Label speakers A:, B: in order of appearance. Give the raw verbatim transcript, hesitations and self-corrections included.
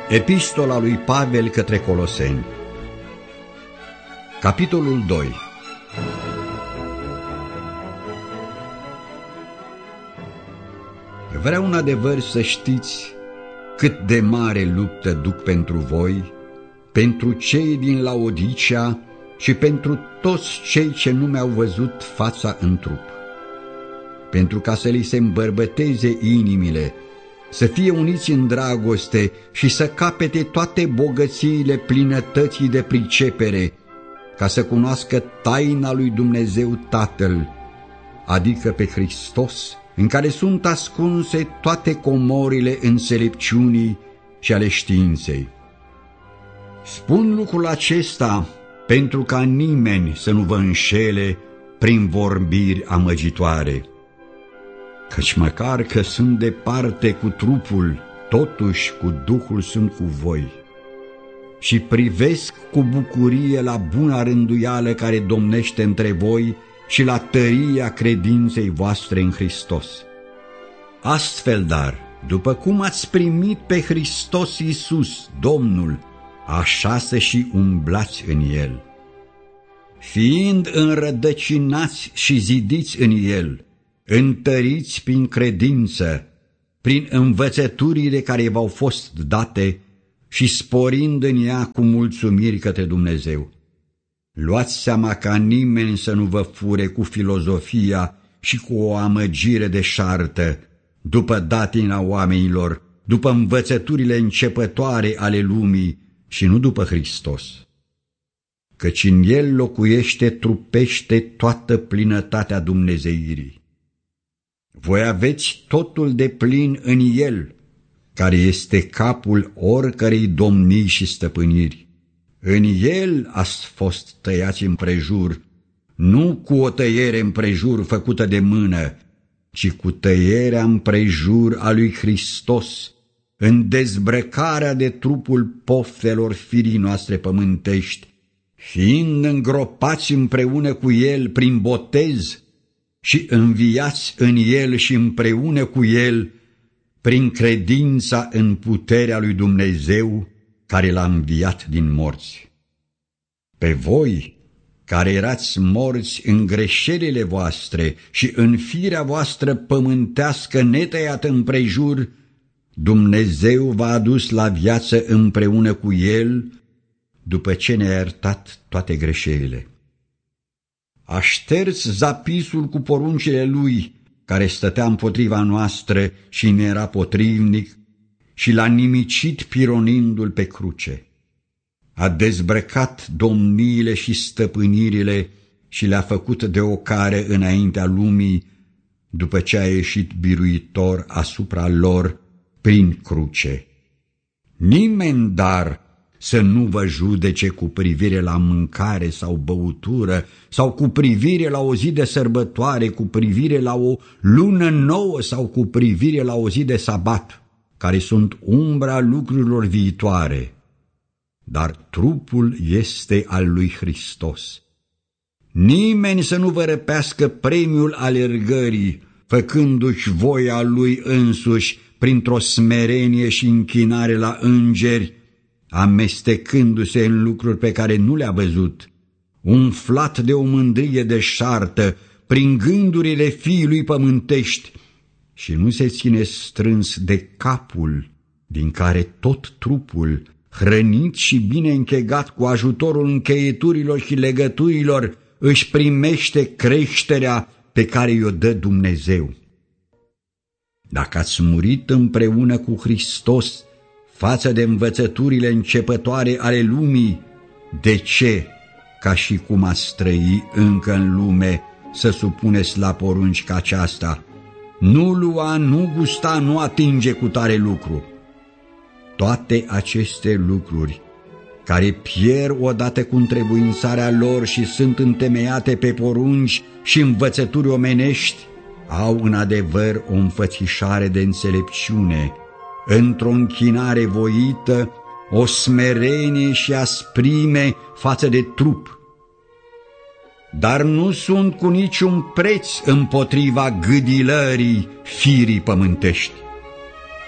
A: Epistola lui Pavel către Coloseni, capitolul doi. Vreau în adevăr să știți cât de mare luptă duc pentru voi, pentru cei din Laodicea și pentru toți cei ce nu mi-au văzut fața în trup, pentru ca să li se îmbărbăteze inimile, să fie uniți în dragoste și să capete toate bogățiile plinătății de pricepere, ca să cunoască taina lui Dumnezeu Tatăl, adică pe Hristos, în care sunt ascunse toate comorile înțelepciunii și ale științei. Spun lucrul acesta pentru ca nimeni să nu vă înșele prin vorbiri amăgitoare, căci măcar că sunt departe cu trupul, totuși cu Duhul sunt cu voi și privesc cu bucurie la buna rânduială care domnește între voi și la tăria credinței voastre în Hristos. Astfel, dar, după cum ați primit pe Hristos Iisus, Domnul, așa să și umblați în El, fiind înrădăcinați și zidiți în El, întăriți prin credință, prin învățăturile care v-au fost date și sporind în ea cu mulțumiri către Dumnezeu. Luați seama ca nimeni să nu vă fure cu filozofia și cu o amăgire deșartă, după datina oamenilor, după învățăturile începătoare ale lumii și nu după Hristos, căci în El locuiește trupește toată plinătatea dumnezeirii. Voi aveți totul de plin în El, care este capul oricărei domnii și stăpâniri. În El ați fost tăiați împrejur, nu cu o tăiere împrejur făcută de mână, ci cu tăierea împrejur a lui Hristos, în dezbrăcarea de trupul poftelor firii noastre pământești, fiind îngropați împreună cu El prin botez și înviați în El și împreună cu El prin credința în puterea lui Dumnezeu care L-a înviat din morți. Pe voi, care erați morți în greșelile voastre și în firea voastră pământească netăiată împrejur, Dumnezeu v-a adus la viață împreună cu El, după ce ne-a iertat toate greșelile. A șters zapisul cu poruncile Lui, care stătea împotriva noastră și ne era potrivnic, și l-a nimicit pironindu-l pe cruce. A dezbrăcat domniile și stăpânirile și le-a făcut de ocare înaintea lumii, după ce a ieșit biruitor asupra lor prin cruce. Nimeni, dar, să nu vă judece cu privire la mâncare sau băutură, sau cu privire la o zi de sărbătoare, cu privire la o lună nouă sau cu privire la o zi de sabat, care sunt umbra lucrurilor viitoare, dar trupul este al lui Hristos. Nimeni să nu vă răpească premiul alergării, făcându-și voia lui însuși printr-o smerenie și închinare la îngeri, amestecându-se în lucruri pe care nu le-a văzut, umflat de o mândrie deșartă, prin gândurile fiului pământești, și nu se ține strâns de capul, din care tot trupul, hrănit și bine închegat cu ajutorul încheieturilor și legăturilor, își primește creșterea pe care i-o dă Dumnezeu. Dacă ați murit împreună cu Hristos față de învățăturile începătoare ale lumii, de ce, ca și cum ați trăi încă în lume, să supuneți la porunci ca aceasta? Nu lua, nu gusta, nu atinge cu tare lucru. Toate aceste lucruri, care pierd odată cu întrebuințarea lor și sunt întemeiate pe porunci și învățături omenești, au în adevăr o înfățișare de înțelepciune, într-o închinare voită, o smerenie și asprime față de trup. Dar nu sunt cu niciun preț împotriva gâdilării firii pământești.